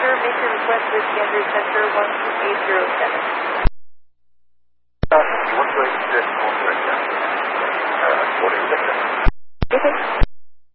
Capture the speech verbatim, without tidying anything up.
Center, make your request with Andrew Center one two eight zero seven.